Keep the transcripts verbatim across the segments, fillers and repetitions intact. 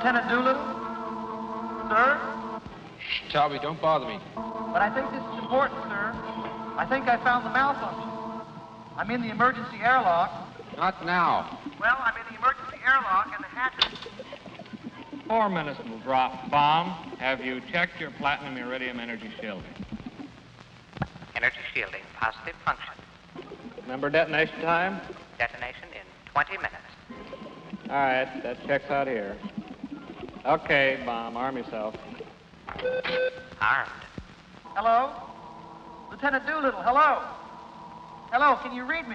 Lieutenant Doolittle? Sir? Shh, Toby, don't bother me. But I think this is important, sir. I think I found the malfunction. I'm in the emergency airlock. Not now. Well, I'm in the emergency airlock and the hatches. Four minutes will drop. Bomb, have you checked your platinum iridium energy shielding? Energy shielding, positive function. Remember detonation time? Detonation in twenty minutes. All right, that checks out here. Okay, Bomb, arm yourself. Armed. Hello? Lieutenant Doolittle, hello? Hello, can you read me?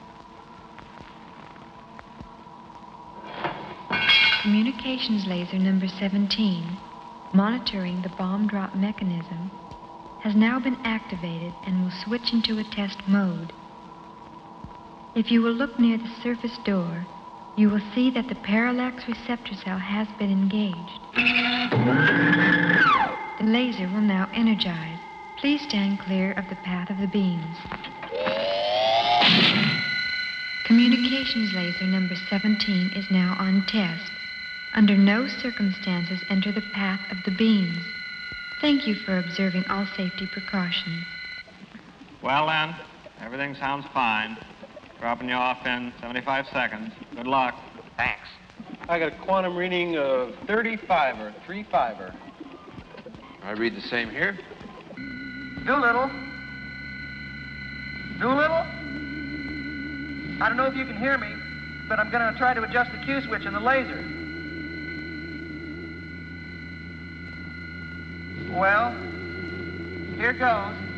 Communications laser number seventeen, monitoring the bomb drop mechanism, has now been activated and will switch into a test mode. If you will look near the surface door, you will see that the parallax receptor cell has been engaged. The laser will now energize. Please stand clear of the path of the beams. Communications laser number seventeen is now on test. Under no circumstances enter the path of the beams. Thank you for observing all safety precautions. Well then, everything sounds fine. Dropping you off in seventy-five seconds. Good luck. Thanks. I got a quantum reading of thirty-fiver, three-fiver. I read the same here. Doolittle? Doolittle? I don't know if you can hear me, but I'm going to try to adjust the Q switch in the laser. Well, here goes.